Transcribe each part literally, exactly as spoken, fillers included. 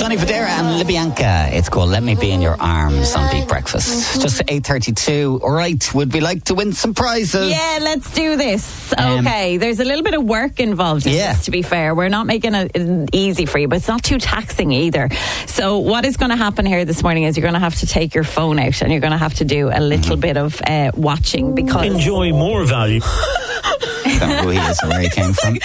Johnny Federa and Libyanka. It's called Let Me Be in Your Arms on Beat Breakfast. Just eight thirty-two. All right, would we like to win some prizes? Yeah, let's do this. Um, okay, there's a little bit of work involved in yeah. this, to be fair. We're not making it easy for you, but it's not too taxing either. So what is going to happen here this morning is you're going to have to take your phone out and you're going to have to do a little mm-hmm. bit of uh, watching because... Enjoy more value. I don't know who he is or where he came from.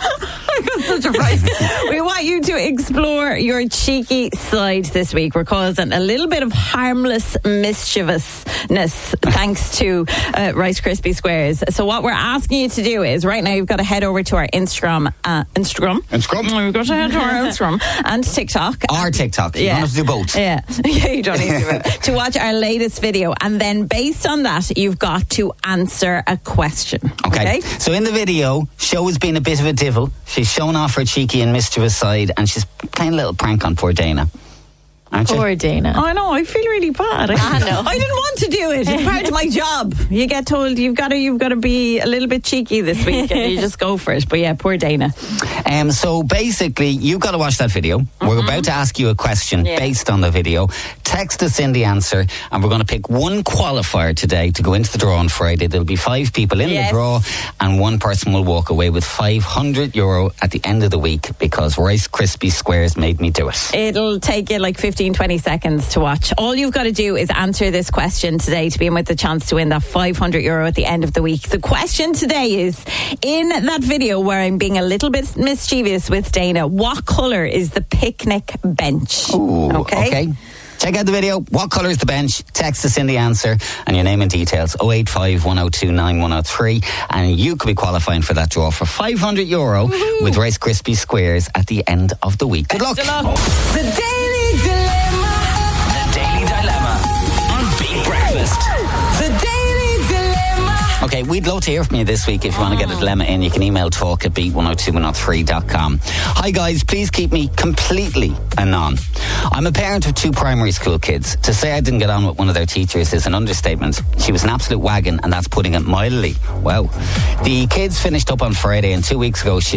I got such a fright. We want you to explore your cheeky side this week. We're causing a little bit of harmless mischievousness thanks to uh, Rice Krispie Squares. So what we're asking you to do is right now you've got to head over to our Instagram. Uh, Instagram? Instagram? We've got to head to our Instagram and TikTok. Our TikTok. You yeah. don't have to do both. Yeah. yeah, you don't need to do both. To watch our latest video. And then based on that, you've got to answer a question. Okay. okay? So in the video, Sho has been a bit of a divil. She's shown off her cheeky and mischievous side and she's playing a little prank on poor Dana. Aren't you? Poor Dana. I know, I feel really bad. I, I know. I didn't want to do it. It's part of my job. You get told you've got to you've got to be a little bit cheeky this week and you just go for it. But yeah, poor Dana. Um, so basically, you've got to watch that video. Mm-hmm. We're about to ask you a question yeah. based on the video. Text us in the answer and we're going to pick one qualifier today to go into the draw on Friday. There'll be five people in yes. the draw and one person will walk away with five hundred euro at the end of the week because Rice Krispie Squares made me do it. It'll take you like fifteen, twenty seconds to watch. All you've got to do is answer this question today to be in with the chance to win that five hundred euro at the end of the week. The question today is, in that video where I'm being a little bit mischievous with Dana, what colour is the picnic bench? Ooh, okay. okay. Check out the video. What colour is the bench? Text us in the answer and your name and details. oh eight five, one oh two, nine one oh three. And you could be qualifying for that draw for five hundred euro Woo-hoo. With Rice Krispie Squares at the end of the week. Good luck. Good luck. The Daily Dilemma. The Daily Dilemma on Beat Breakfast. The Daily Dilemma. Okay, we'd love to hear from you this week. If you want to get a dilemma in, you can email talk at beat one oh two one oh three dot com. Hi guys, please keep me completely anon. I'm a parent of two primary school kids. To say I didn't get on with one of their teachers is an understatement. She was an absolute wagon and that's putting it mildly. Wow. The kids finished up on Friday and two weeks ago she